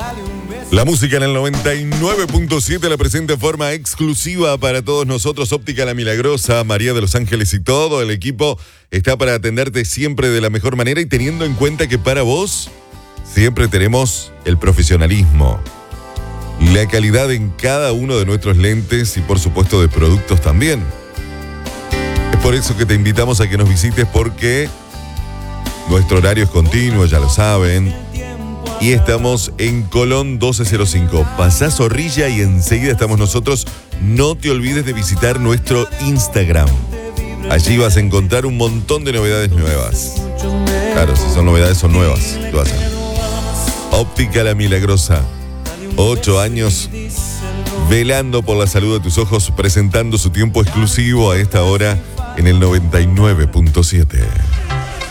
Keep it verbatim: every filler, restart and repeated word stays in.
La música en el noventa y nueve punto siete la presenta de forma exclusiva para todos nosotros. Óptica La Milagrosa, María de los Ángeles y todo el equipo está para atenderte siempre de la mejor manera y teniendo en cuenta que para vos siempre tenemos el profesionalismo, la calidad en cada uno de nuestros lentes y por supuesto de productos también. Es por eso que te invitamos a que nos visites porque nuestro horario es continuo, ya lo saben. Y estamos en Colón doce cero cinco. Pasá Zorrilla y enseguida estamos nosotros. No te olvides de visitar nuestro Instagram. Allí vas a encontrar un montón de novedades nuevas. Claro, si son novedades, son nuevas. Lo hacen. Óptica La Milagrosa. Ocho años velando por la salud de tus ojos, presentando su tiempo exclusivo a esta hora en el noventa y nueve punto siete.